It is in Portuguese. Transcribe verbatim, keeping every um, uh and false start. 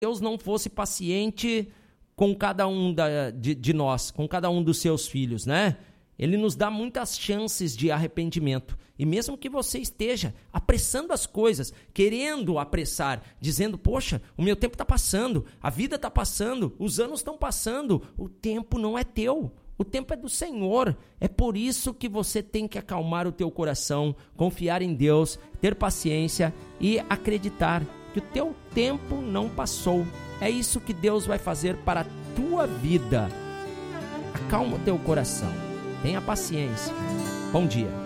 Deus não fosse paciente com cada um da, de, de nós, com cada um dos seus filhos, né? Ele nos dá muitas chances de arrependimento. E mesmo que você esteja apressando as coisas, querendo apressar, dizendo, poxa, o meu tempo está passando, a vida está passando, os anos estão passando, o tempo não é teu, o tempo é do Senhor. É por isso que você tem que acalmar o teu coração, confiar em Deus, ter paciência e acreditar que o teu tempo não passou. É isso que Deus vai fazer para a tua vida. Acalma o teu coração. Tenha paciência. Bom dia.